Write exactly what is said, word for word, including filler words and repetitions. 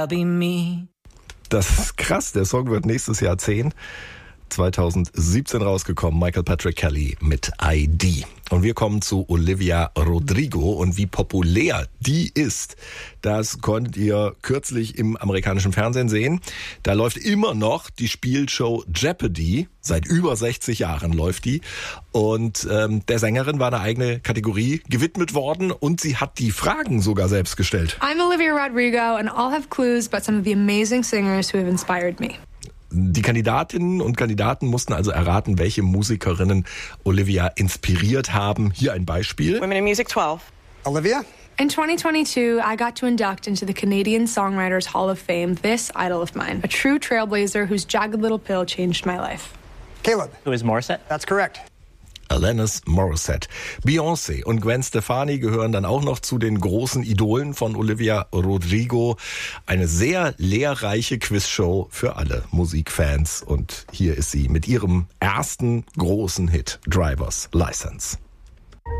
Das ist krass, der Song wird nächstes Jahr zehn. zweitausendsiebzehn rausgekommen, Michael Patrick Kelly mit I D. Und wir kommen zu Olivia Rodrigo und wie populär die ist, das konntet ihr kürzlich im amerikanischen Fernsehen sehen. Da läuft immer noch die Spielshow Jeopardy, seit über sechzig Jahren läuft die. Und ähm, der Sängerin war eine eigene Kategorie gewidmet worden und sie hat die Fragen sogar selbst gestellt. I'm Olivia Rodrigo and I'll have clues about some of the amazing singers who have inspired me. Die Kandidatinnen und Kandidaten mussten also erraten, welche Musikerinnen Olivia inspiriert haben. Hier ein Beispiel. Women in Music twelve. Olivia? In twenty twenty-two, I got to induct into the Canadian Songwriters Hall of Fame this idol of mine, a true trailblazer whose jagged little pill changed my life. Caleb. Who is Morissette? That's correct. Alanis Morissette. Beyoncé und Gwen Stefani gehören dann auch noch zu den großen Idolen von Olivia Rodrigo. Eine sehr lehrreiche Quizshow für alle Musikfans. Und hier ist sie mit ihrem ersten großen Hit, Driver's License.